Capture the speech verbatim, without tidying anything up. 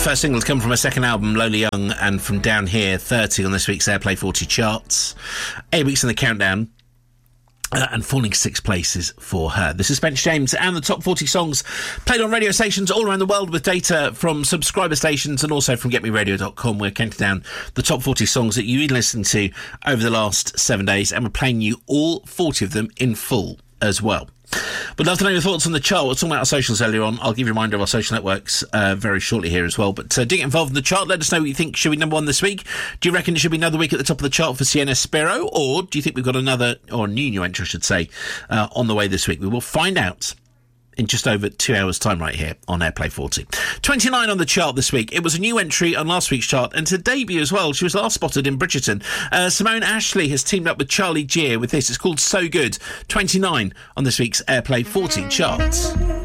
First single has come from her second album, Lola Young, and from Down Here, thirty on this week's Airplay forty charts. Eight weeks in the countdown. Uh, and falling six places for her. This is Spence James and the top forty songs played on radio stations all around the world with data from subscriber stations and also from get me radio dot com. We're counting down the top forty songs that you've listened to over the last seven days and we're playing you all forty of them in full as well. Would love to know your thoughts on the chart. We were talking about our socials earlier on. I'll give you a reminder of our social networks uh, very shortly here as well. But uh, do get involved in the chart. Let us know what you think should be number one this week. Do you reckon it should be another week at the top of the chart for Sienna Sparrow? Or do you think we've got another, or a new new entry, I should say, uh, on the way this week? We will find out in just over two hours' time right here on Airplay forty. twenty-nine on the chart this week. It was a new entry on last week's chart and to debut as well. She was last spotted in Bridgerton. Uh, Simone Ashley has teamed up with Charlie Gear with this. It's called So Good. twenty-nine on this week's Airplay forty charts.